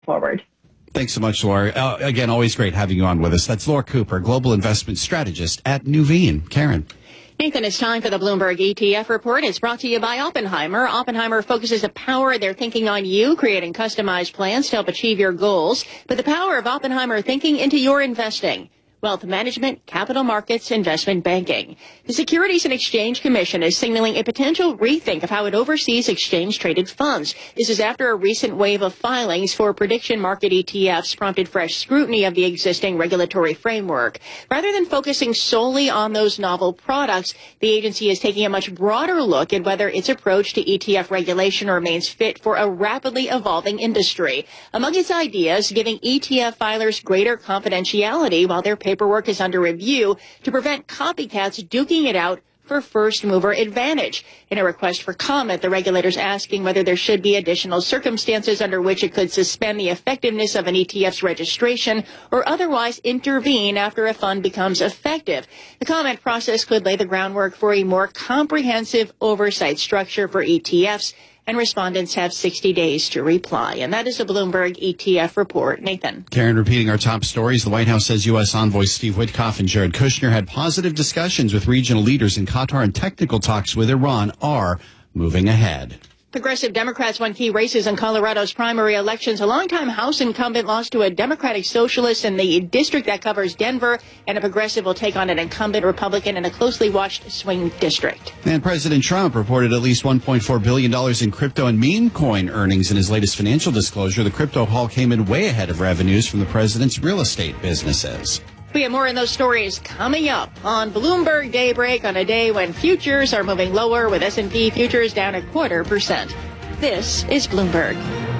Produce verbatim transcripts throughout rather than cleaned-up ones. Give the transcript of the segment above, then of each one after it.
forward. Thanks so much, Laura. Uh, again, always great having you on with us. That's Laura Cooper, Global Investment Strategist at Nuveen. Karen. Nathan, it's time for the Bloomberg E T F report. It's brought to you by Oppenheimer. Oppenheimer focuses the power of their thinking on you, creating customized plans to help achieve your goals. Put the power of Oppenheimer thinking into your investing. Wealth management, capital markets, investment banking. The Securities and Exchange Commission is signaling a potential rethink of how it oversees exchange-traded funds. This is after a recent wave of filings for prediction market E T Fs prompted fresh scrutiny of the existing regulatory framework. Rather than focusing solely on those novel products, the agency is taking a much broader look at whether its approach to E T F regulation remains fit for a rapidly evolving industry. Among its ideas, giving E T F filers greater confidentiality while their paperwork is under review to prevent copycats duking it out for first mover advantage. In a request for comment, the regulator's asking whether there should be additional circumstances under which it could suspend the effectiveness of an E T F's registration or otherwise intervene after a fund becomes effective. The comment process could lay the groundwork for a more comprehensive oversight structure for E T Fs, and respondents have sixty days to reply. And that is a Bloomberg E T F report. Nathan. Karen, repeating our top stories, the White House says U S envoys Steve Witkoff and Jared Kushner had positive discussions with regional leaders in Qatar, and technical talks with Iran are moving ahead. Progressive Democrats won key races in Colorado's primary elections. A longtime House incumbent lost to a Democratic Socialist in the district that covers Denver, and a progressive will take on an incumbent Republican in a closely watched swing district. And President Trump reported at least one point four billion dollars in crypto and meme coin earnings in his latest financial disclosure. The crypto haul came in way ahead of revenues from the president's real estate businesses. We have more in those stories coming up on Bloomberg Daybreak on a day when futures are moving lower, with S and P futures down a quarter percent. This is Bloomberg.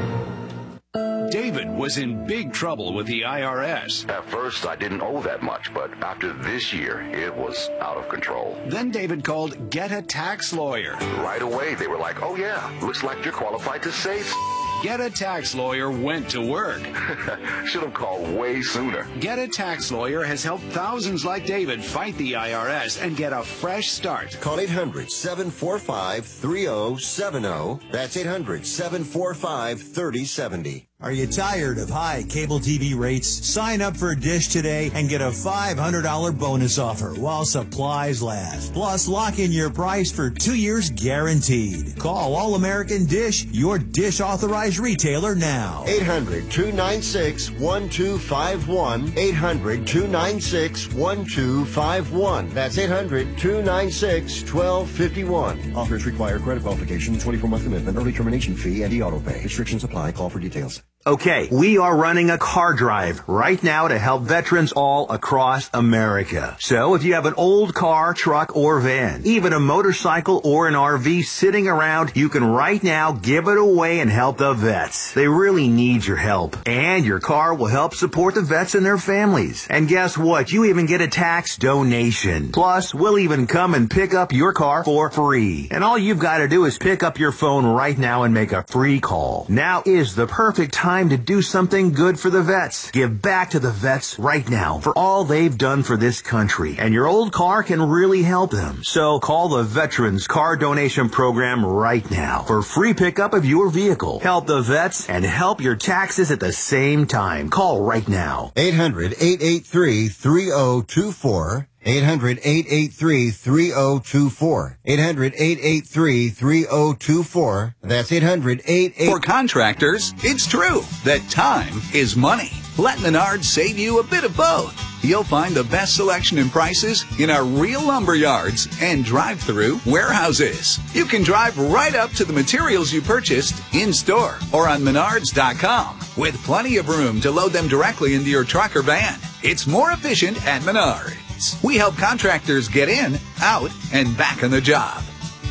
David was in big trouble with the I R S. At first, I didn't owe that much, but after this year, it was out of control. Then David called Get a Tax Lawyer. Right away, they were like, oh yeah, looks like you're qualified to save. Get a Tax Lawyer went to work. Should have called way sooner. Get a Tax Lawyer has helped thousands like David fight the I R S and get a fresh start. Call eight hundred, seven four five, three oh seven oh. That's eight hundred, seven four five, three oh seven oh. Are you tired of high cable T V rates? Sign up for Dish today and get a five hundred dollars bonus offer while supplies last. Plus, lock in your price for two years guaranteed. Call All American Dish, your Dish authorized retailer now. eight hundred, two nine six, one two five one. eight hundred, two nine six, one two five one. That's eight hundred, two nine six, one two five one. Offers require credit qualification, twenty-four month commitment, early termination fee, and e-auto pay. Restrictions apply. Call for details. Okay, we are running a car drive right now to help veterans all across America. So if you have an old car, truck, or van, even a motorcycle or an R V sitting around, you can right now give it away and help the vets. They really need your help. And your car will help support the vets and their families. And guess what? You even get a tax donation. Plus, we'll even come and pick up your car for free. And all you've got to do is pick up your phone right now and make a free call. Now is the perfect time Time to do something good for the vets. Give back to the vets right now for all they've done for this country. And your old car can really help them. So call the Veterans Car Donation Program right now for free pickup of your vehicle. Help the vets and help your taxes at the same time. Call right now. eight hundred, eight eight three, three oh two four. eight hundred, eight eight three, three oh two four. eight hundred, eight eight three, three oh two four. That's eight hundred, eight eight. For contractors, it's true that time is money. Let Menards save you a bit of both. You'll find the best selection and prices in our real lumber yards and drive-through warehouses. You can drive right up to the materials you purchased in-store or on menards dot com with plenty of room to load them directly into your truck or van. It's more efficient at Menards. We help contractors get in, out, and back on the job.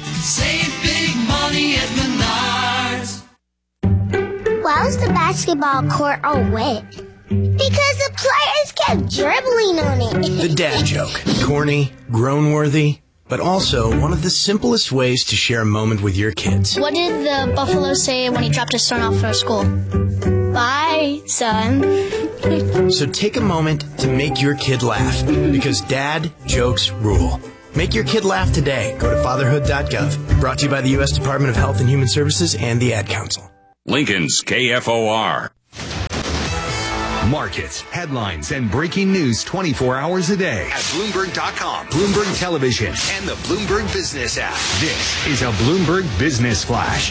Save big money at Menards. Why was the basketball court all wet? Because the players kept dribbling on it. The dad joke. Corny, groan-worthy, but also one of the simplest ways to share a moment with your kids. What did the buffalo say when he dropped his son off for school? Bye, son. So take a moment to make your kid laugh, because dad jokes rule. Make your kid laugh today. Go to fatherhood dot gov. Brought to you by the U S Department of Health and Human Services and the Ad Council. Lincoln's K F O R. Markets, headlines, and breaking news twenty-four hours a day at Bloomberg dot com, Bloomberg Television, and the Bloomberg Business app. This is a Bloomberg Business Flash.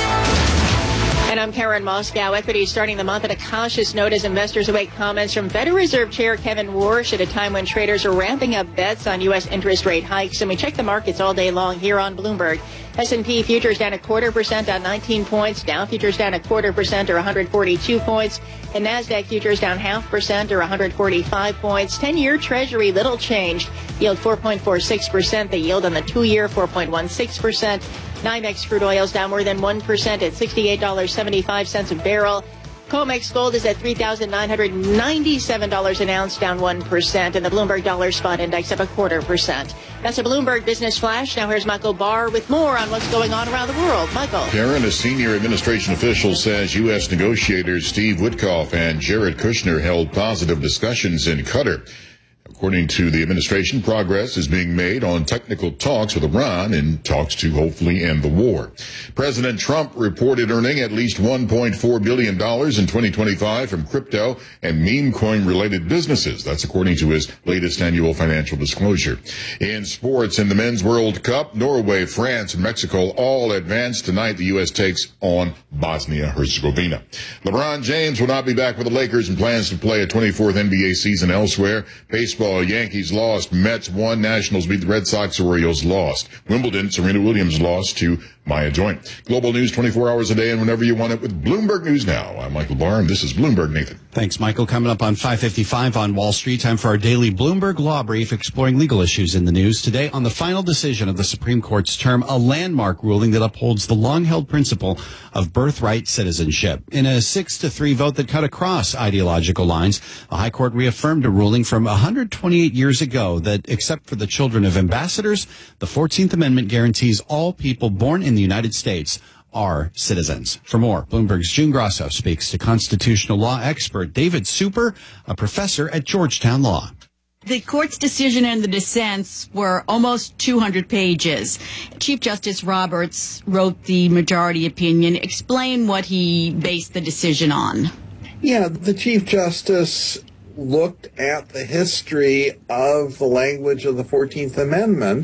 And I'm Karen Moscow. Equities starting the month at a cautious note as investors await comments from Federal Reserve Chair Kevin Warsh at a time when traders are ramping up bets on U S interest rate hikes. And we check the markets all day long here on Bloomberg. S and P futures down a quarter percent on nineteen points. Dow futures down a quarter percent or one hundred forty-two points. And NASDAQ futures down half percent or one hundred forty-five points. ten-year Treasury, little changed. Yield four point four six percent. The yield on the two-year, four point one six percent. NYMEX crude oil's down more than one percent at sixty-eight dollars and seventy-five cents a barrel. COMEX gold is at three thousand nine hundred ninety-seven dollars an ounce, down one percent, and the Bloomberg Dollar Spot Index up a quarter percent. That's a Bloomberg Business Flash. Now here's Michael Barr with more on what's going on around the world. Michael. Karen, a senior administration official says U S negotiators Steve Witkoff and Jared Kushner held positive discussions in Qatar. According to the administration, progress is being made on technical talks with Iran and talks to hopefully end the war. President Trump reported earning at least one point four billion dollars in twenty twenty-five from crypto and meme coin related businesses. That's according to his latest annual financial disclosure. In sports, in the Men's World Cup, Norway, France, and Mexico all advanced. Tonight, the U S takes on Bosnia-Herzegovina. LeBron James will not be back with the Lakers and plans to play a twenty-fourth N B A season elsewhere. Baseball, Yankees lost, Mets won, Nationals beat the Red Sox, Orioles lost. Wimbledon, Serena Williams lost to Maya Joint. Global news twenty-four hours a day and whenever you want it with Bloomberg News Now. I'm Michael Barr, and this is Bloomberg Nathan. Thanks, Michael. Coming up on five fifty-five on Wall Street, time for our daily Bloomberg Law Brief exploring legal issues in the news. Today, on the final decision of the Supreme Court's term, a landmark ruling that upholds the long-held principle of birthright citizenship. In a six to three vote that cut across ideological lines, the High Court reaffirmed a ruling from one hundred twenty-eight years ago that, except for the children of ambassadors, the fourteenth Amendment guarantees all people born in the United States are citizens. For more, Bloomberg's June Grosso speaks to constitutional law expert David Super, a professor at Georgetown Law. The court's decision and the dissents were almost two hundred pages. Chief Justice Roberts wrote the majority opinion. Explain what he based the decision on. Yeah, the Chief Justice looked at the history of the language of the fourteenth Amendment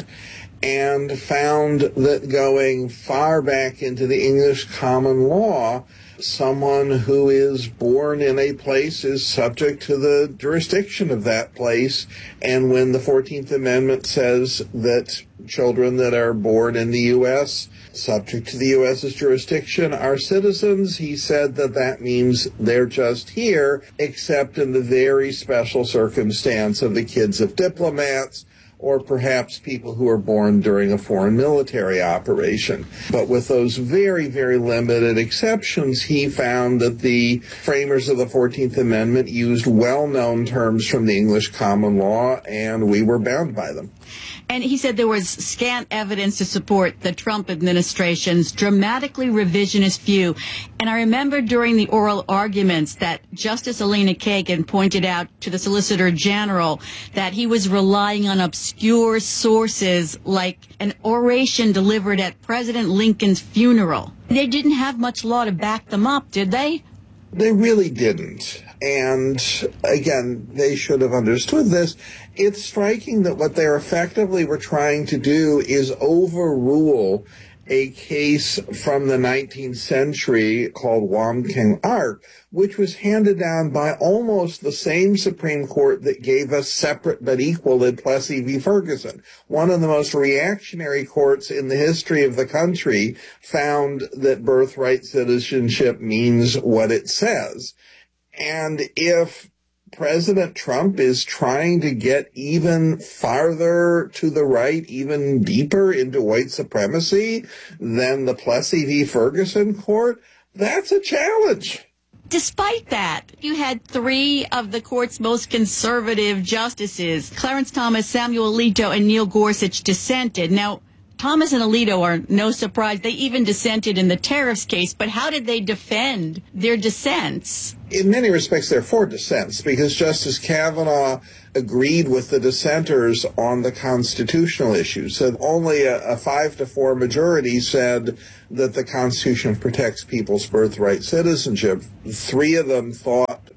and found that going far back into the English common law, someone who is born in a place is subject to the jurisdiction of that place. And when the fourteenth Amendment says that children that are born in the U S, subject to the U S's jurisdiction, are citizens, he said that that means they're just here, except in the very special circumstance of the kids of diplomats, or perhaps people who are born during a foreign military operation. But with those very, very limited exceptions, he found that the framers of the fourteenth Amendment used well-known terms from the English common law, and we were bound by them. And he said there was scant evidence to support the Trump administration's dramatically revisionist view. And I remember during the oral arguments that Justice Elena Kagan pointed out to the Solicitor General that he was relying on obscure sources like an oration delivered at President Lincoln's funeral. They didn't have much law to back them up, did they? They really didn't. And again, they should have understood this. It's striking that what they effectively were trying to do is overrule a case from the nineteenth century called Wong King Ark, which was handed down by almost the same Supreme Court that gave us separate but equal in Plessy v. Ferguson. One of the most reactionary courts in the history of the country found that birthright citizenship means what it says. And if President Trump is trying to get even farther to the right, even deeper into white supremacy than the Plessy v. Ferguson court, that's a challenge. Despite that, you had three of the court's most conservative justices, Clarence Thomas, Samuel Alito, and Neil Gorsuch, dissented. Now, Thomas and Alito are no surprise. They even dissented in the tariffs case, but how did they defend their dissents? In many respects, there are four dissents, because Justice Kavanaugh agreed with the dissenters on the constitutional issues. So only a, a five to four majority said that the Constitution protects people's birthright citizenship. Three of them thought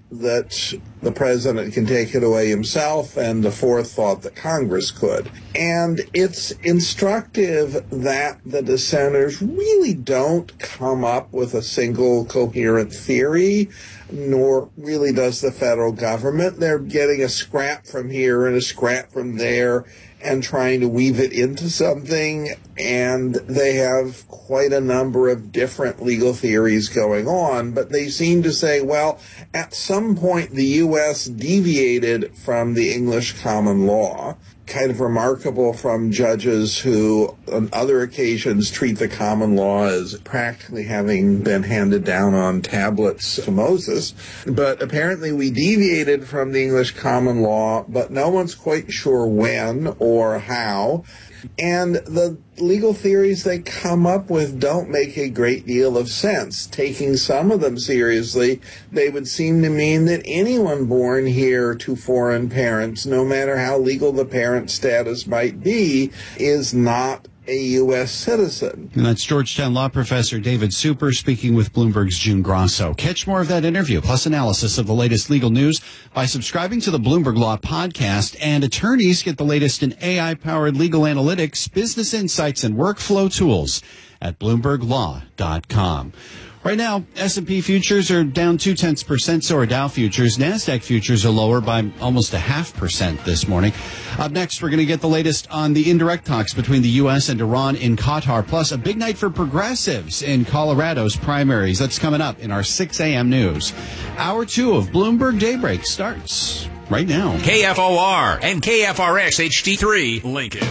that the president can take it away himself, and the fourth thought that Congress could. And it's instructive that the dissenters really don't come up with a single coherent theory, nor really does the federal government. They're getting a scrap from here and a scrap from there and trying to weave it into something, and they have quite a number of different legal theories going on, but they seem to say, well, at some point the U S deviated from the English common law. Kind of remarkable from judges who on other occasions treat the common law as practically having been handed down on tablets to Moses. But apparently we deviated from the English common law, but no one's quite sure when or how. And the legal theories they come up with don't make a great deal of sense. Taking some of them seriously, they would seem to mean that anyone born here to foreign parents, no matter how legal the parent status might be, is not a U S citizen. And that's Georgetown law professor David Super speaking with Bloomberg's June Grosso. Catch more of that interview, plus analysis of the latest legal news, by subscribing to the Bloomberg Law Podcast. And attorneys get the latest in A I-powered legal analytics, business insights, and workflow tools at bloomberg law dot com. Right now, S and P futures are down two-tenths percent, so are Dow futures. NASDAQ futures are lower by almost a half percent this morning. Up next, we're going to get the latest on the indirect talks between the U S and Iran in Qatar, plus a big night for progressives in Colorado's primaries. That's coming up in our six a.m. news. Hour two of Bloomberg Daybreak starts right now. K F O R and K F R X H D three, Lincoln.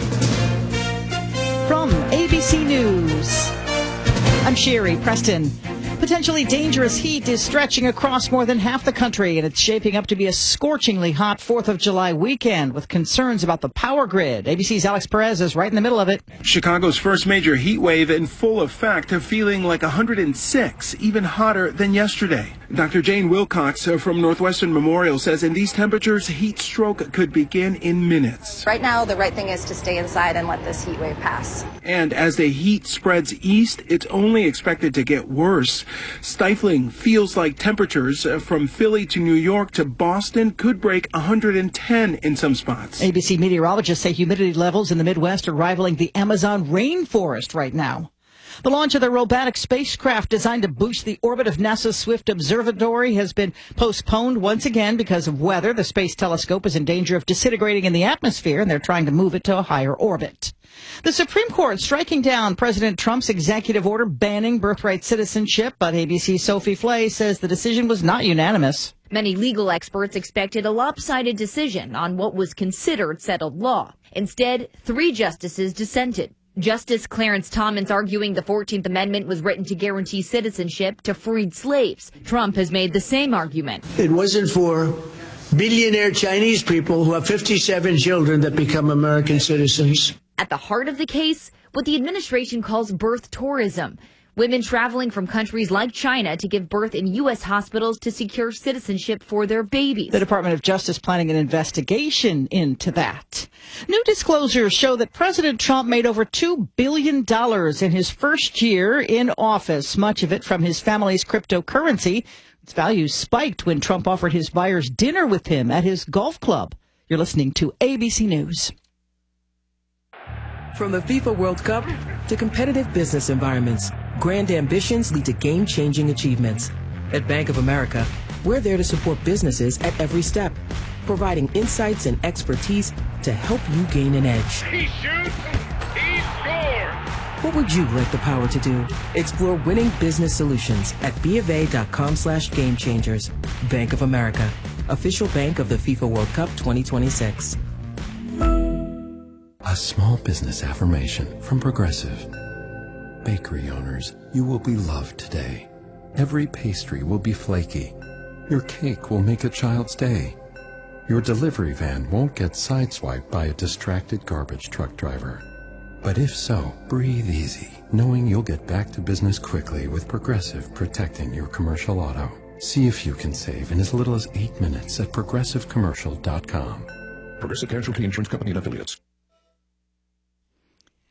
From A B C News, I'm Sherry Preston. Potentially dangerous heat is stretching across more than half the country, and it's shaping up to be a scorchingly hot fourth of July weekend with concerns about the power grid. A B C's Alex Perez is right in the middle of it. Chicago's first major heat wave in full effect, feeling like one hundred six, even hotter than yesterday. Doctor Jane Wilcox from Northwestern Memorial says in these temperatures, heat stroke could begin in minutes. Right now, the right thing is to stay inside and let this heat wave pass. And as the heat spreads east, it's only expected to get worse. Stifling feels like temperatures from Philly to New York to Boston could break one hundred ten in some spots. A B C meteorologists say humidity levels in the Midwest are rivaling the Amazon rainforest right now. The launch of the robotic spacecraft designed to boost the orbit of NASA's Swift Observatory has been postponed once again because of weather. The space telescope is in danger of disintegrating in the atmosphere, and they're trying to move it to a higher orbit. The Supreme Court striking down President Trump's executive order banning birthright citizenship, but A B C's Sophie Flay says the decision was not unanimous. Many legal experts expected a lopsided decision on what was considered settled law. Instead, three justices dissented. Justice Clarence Thomas arguing the fourteenth Amendment was written to guarantee citizenship to freed slaves. Trump has made the same argument. It wasn't for billionaire Chinese people who have fifty-seven children that become American citizens. At the heart of the case, what the administration calls birth tourism. Women traveling from countries like China to give birth in U S hospitals to secure citizenship for their babies. The Department of Justice planning an investigation into that. New disclosures show that President Trump made over two billion dollars in his first year in office, much of it from his family's cryptocurrency. Its value spiked when Trump offered his buyers dinner with him at his golf club. You're listening to A B C News. From the FIFA World Cup to competitive business environments, grand ambitions lead to game-changing achievements. At Bank of America, we're there to support businesses at every step, providing insights and expertise to help you gain an edge. He shoots, he scores! What would you like the power to do? Explore winning business solutions at BofA.com slash game changers. Bank of America, official bank of the FIFA World Cup twenty twenty-six. A small business affirmation from Progressive. Bakery owners, you will be loved today. Every pastry will be flaky. Your cake will make a child's day. Your delivery van won't get sideswiped by a distracted garbage truck driver. But if so, breathe easy, knowing you'll get back to business quickly with Progressive protecting your commercial auto. See if you can save in as little as eight minutes at progressive commercial dot com. Progressive Casualty Insurance Company and Affiliates.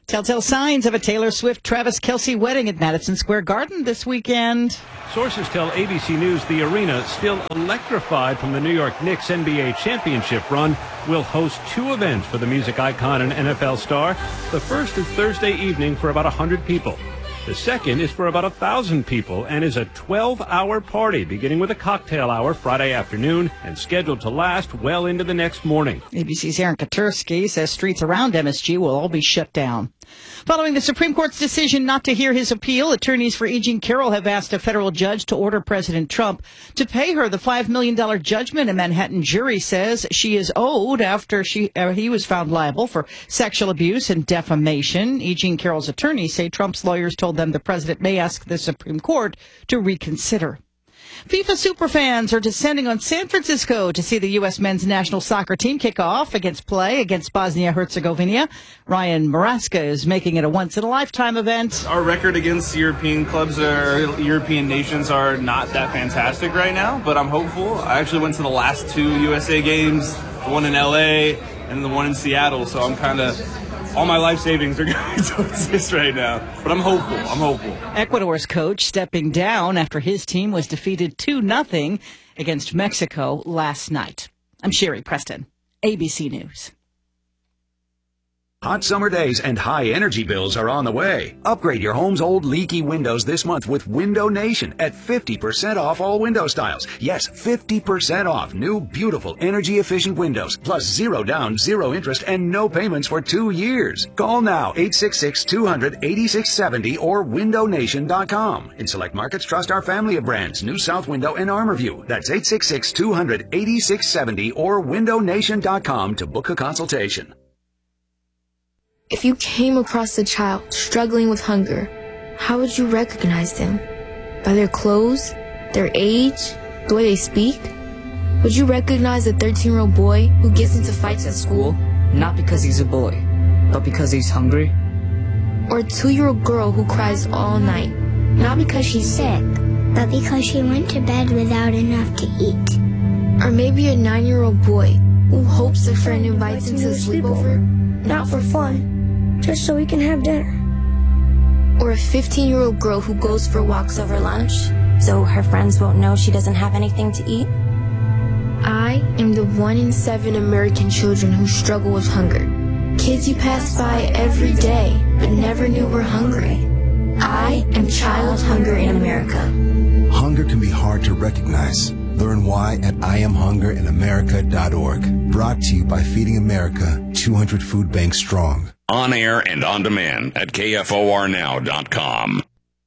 Telltale signs of a Taylor Swift-Travis Kelce wedding at Madison Square Garden this weekend. Sources tell A B C News the arena, still electrified from the New York Knicks N B A championship run, will host two events for the music icon and N F L star. The first is Thursday evening for about one hundred people. The second is for about one thousand people and is a twelve-hour party beginning with a cocktail hour Friday afternoon and scheduled to last well into the next morning. A B C's Aaron Katursky says streets around M S G will all be shut down. Following the Supreme Court's decision not to hear his appeal, attorneys for E. Jean Carroll have asked a federal judge to order President Trump to pay her the five million dollars judgment a Manhattan jury says she is owed after she uh, he was found liable for sexual abuse and defamation. E. Jean Carroll's attorneys say Trump's lawyers told them the president may ask the Supreme Court to reconsider. FIFA superfans are descending on San Francisco to see the U S men's national soccer team kick off against play against Bosnia-Herzegovina. Ryan Maraska is making it a once-in-a-lifetime event. Our record against European clubs or European nations are not that fantastic right now, but I'm hopeful. I actually went to the last two U S A games, the one in L A and the one in Seattle, so I'm kind of... all my life savings are going towards this right now. But I'm hopeful. I'm hopeful. Ecuador's coach stepping down after his team was defeated two nothing against Mexico last night. I'm Sherry Preston, A B C News. Hot summer days and high energy bills are on the way. Upgrade your home's old leaky windows this month with Window Nation at fifty percent off all window styles. Yes, fifty percent off new, beautiful, energy-efficient windows, plus zero down, zero interest, and no payments for two years. Call now, eight six six, two hundred, eighty-six seventy or window nation dot com. In select markets, trust our family of brands, New South Window and Armorview. That's eight six six, two hundred, eighty-six seventy or window nation dot com to book a consultation. If you came across a child struggling with hunger, how would you recognize them? By their clothes, their age, the way they speak? Would you recognize a thirteen-year-old boy who gets into fights at school? Not because he's a boy, but because he's hungry? Or a two-year-old girl who cries all night? Not because she's sick, but because she went to bed without enough to eat. Or maybe a nine-year-old boy who hopes a friend invites him to a sleepover, not for fun, just so we can have dinner. Or a fifteen-year-old girl who goes for walks over lunch, so her friends won't know she doesn't have anything to eat. I am the one in seven American children who struggle with hunger. Kids you pass by every day, but never knew were hungry. I am Child Hunger in America. Hunger can be hard to recognize. Learn why at I am hunger in america dot org. Brought to you by Feeding America, two hundred food banks strong. On air and on demand at K F O R now dot com.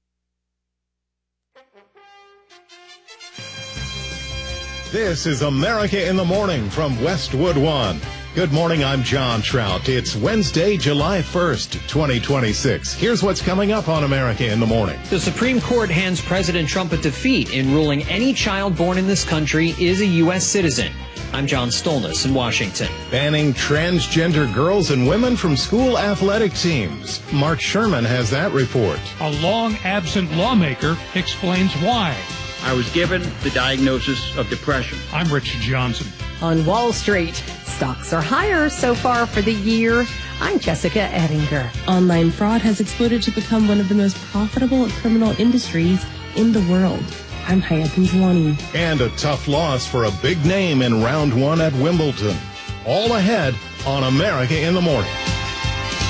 This is America in the Morning from Westwood One. Good morning, I'm John Trout. It's Wednesday, July first, twenty twenty-six. Here's what's coming up on America in the Morning. The Supreme Court hands President Trump a defeat in ruling any child born in this country is a U S citizen. I'm John Stolness in Washington. Banning transgender girls and women from school athletic teams. Mark Sherman has that report. A long-absent lawmaker explains why. I was given the diagnosis of depression. I'm Rich Johnson. On Wall Street, stocks are higher so far for the year. I'm Jessica Ettinger. Online fraud has exploded to become one of the most profitable criminal industries in the world. I'm Hayat Zlani. And a tough loss for a big name in round one at Wimbledon. All ahead on America in the Morning.